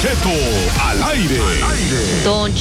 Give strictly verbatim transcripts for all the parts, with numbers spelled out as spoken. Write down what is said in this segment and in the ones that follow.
Cheto al aire. Al aire. Don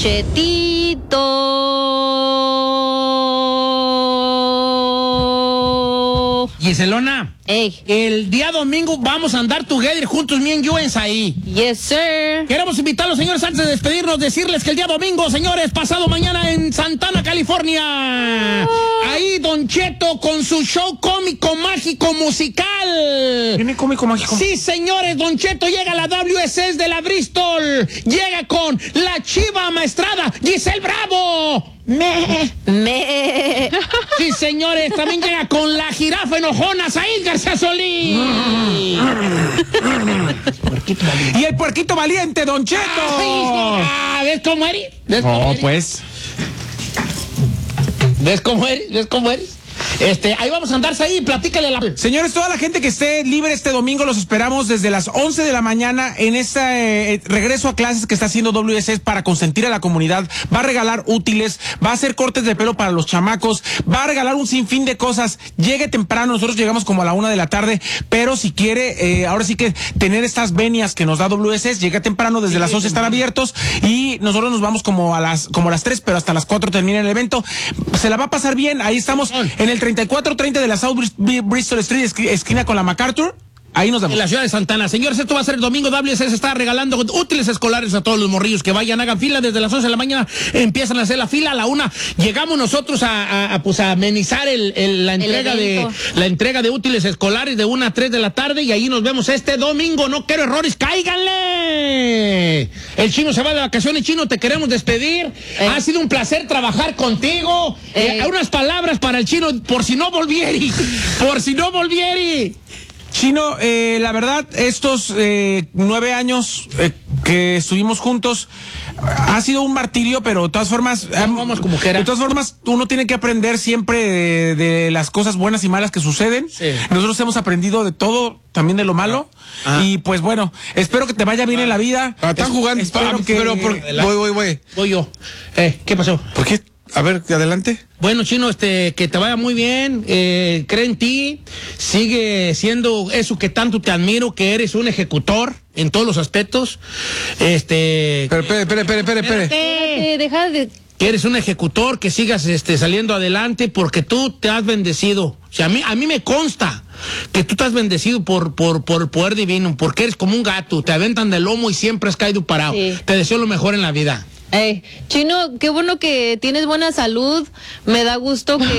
Chetito. Giselona, Ey. el día domingo vamos a andar together juntos, me and you ahí. Yes, sir. Queremos invitar a los señores antes de despedirnos, decirles que el día domingo, señores, pasado mañana en Santana, California. Oh. Ahí Don Cheto con su show cómico, mágico, musical. ¿Viene cómico, mágico? Sí, señores, Don Cheto llega a la W S S de la Bristol. Llega con la chiva amaestrada, Giselle Bravo. Me. Me. Sí, señores, también llega con la jirafa enojona, Said García Solís. Y el puerquito valiente, Don Cheto. Ay, ¿ves cómo eres? ¿Ves no, cómo eres? pues. ¿Ves cómo eres? ¿Ves cómo eres? Este, ahí vamos a andarse ahí, platícale la... Señores, toda la gente que esté libre este domingo, los esperamos desde las once de la mañana en este eh, regreso a clases que está haciendo W S S para consentir a la comunidad. Va a regalar útiles, va a hacer cortes de pelo para los chamacos, va a regalar un sinfín de cosas. Llegue temprano, nosotros llegamos como a la una de la tarde, pero si quiere, eh, ahora sí que tener estas venias que nos da W S S, llega temprano, desde sí, las once están abiertos y nosotros nos vamos como a las, como a las tres, pero hasta las cuatro termina el evento. Se la va a pasar bien, ahí estamos en el treinta y cuatro treinta de la South Bristol Street, esquina con la MacArthur. Ahí nos vemos. En la ciudad de Santana. Señores, esto va a ser el domingo. W S S está regalando útiles escolares a todos los morrillos que vayan, hagan fila desde las once de la mañana. Empiezan a hacer la fila a la una. Llegamos nosotros a, a, a, pues a amenizar el, el, la entrega de la entrega de útiles escolares de una a tres de la tarde y ahí nos vemos este domingo. No quiero errores, cáiganle. El Chino se va de vacaciones. Chino, te queremos despedir. Eh. Ha sido un placer trabajar contigo. Eh. Eh, unas palabras para el Chino por si no volvieri. Por si no volvieri. Chino, eh, la verdad, estos eh, nueve años eh, que estuvimos juntos ha sido un martirio, pero de todas formas, no, vamos como quiera. De todas formas, uno tiene que aprender siempre de, de las cosas buenas y malas que suceden. Sí. Nosotros hemos aprendido de todo, también de lo malo. Ah. Y pues bueno, espero que te vaya bien ah. en la vida. Ah, están jugando. Espero que... Pero por... Voy, voy, voy. Voy yo. Eh, ¿qué pasó? ¿Por qué? A ver, adelante. Bueno, Chino, este, que te vaya muy bien, eh, cree en ti, sigue siendo eso que tanto te admiro, que eres un ejecutor en todos los aspectos. Este. Pero, espere, espere, espere, espere, espere. Espérate, deja de. Que eres un ejecutor, que sigas este, saliendo adelante, porque tú te has bendecido. O sea, a mí, a mí me consta que tú te has bendecido por, por, por el poder divino, porque eres como un gato, te aventan del lomo y siempre has caído parado. Sí. Te deseo lo mejor en la vida. Hey, Chino, qué bueno que tienes buena salud. Me da gusto que